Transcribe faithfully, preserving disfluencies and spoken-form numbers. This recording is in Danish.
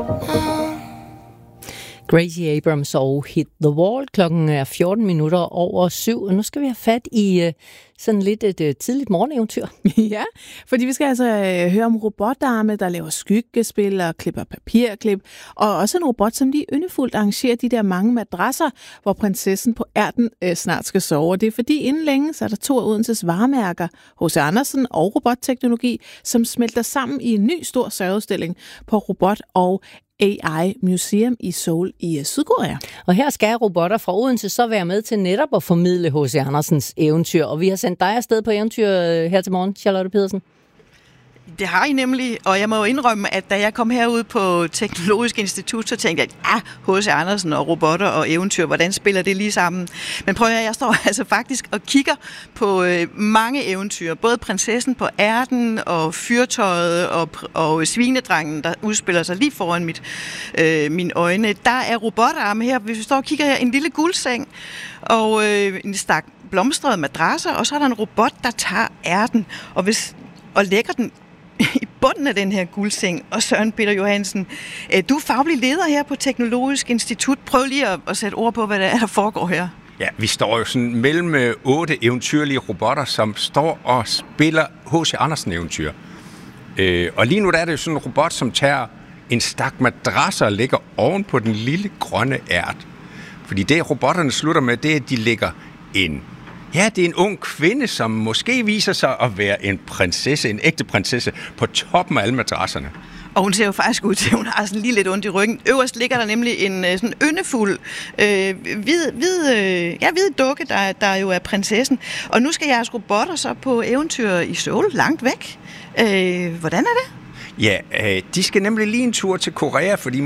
Gracie Abrams og Hit the Wall. Klokken er fjorten minutter over syv, og nu skal vi have fat i uh, sådan lidt et uh, tidligt morgeneventyr. Ja, fordi vi skal altså uh, høre om robotarme, der laver skyggespil og klipper papirklip, og også en robot, som lige yndefuldt arrangerer de der mange madrasser, hvor prinsessen på ærten uh, snart skal sove. Det er fordi inden længe, så er der to af Odenses varemærker, H C Andersen og robotteknologi, som smelter sammen i en ny stor sørgeudstilling på Robot og A I Museum i Seoul i Sydkorea. Og her skal robotter fra Odense så være med til netop at formidle H C Andersens eventyr. Og vi har sendt dig afsted på eventyr her til morgen, Charlotte Pedersen. Det har I nemlig, og jeg må jo indrømme, at da jeg kom herud på Teknologisk Institut, så tænkte jeg, at ja, H C Andersen og robotter og eventyr, hvordan spiller det lige sammen? Men prøv at jeg står altså faktisk og kigger på øh, mange eventyr, både Prinsessen på ærten og Fyrtøjet og, og Svinedrengen, der udspiller sig lige foran mit, øh, mine øjne. Der er robotarme her, hvis vi står og kigger her, en lille guldseng og øh, en stak blomstrede madrasser, og så er der en robot, der tager ærten og, hvis, og lægger den i bunden af den her guldseng. Og Søren Peter Johansen, du er faglig leder her på Teknologisk Institut. Prøv lige at, at sætte ord på, hvad der er, der foregår her. Ja, vi står jo sådan mellem otte eventyrlige robotter, som står og spiller H C Andersen-eventyr. Øh, og lige nu der er det jo sådan en robot, som tager en stak madrasser og lægger oven på den lille grønne ært. Fordi det, robotterne slutter med, det er, at de lægger en Ja, det er en ung kvinde, som måske viser sig at være en prinsesse, en ægte prinsesse, på toppen af alle madrasserne. Og hun ser jo faktisk ud til, at hun har sådan lige lidt ondt i ryggen. Øverst ligger der nemlig en sådan yndefuld øh, hvid, hvid, øh, ja, hvid dukke, der, der jo er prinsessen. Og nu skal jeres robotter så på eventyr i Seoul, langt væk. Øh, hvordan er det? Ja, øh, de skal nemlig lige en tur til Korea, fordi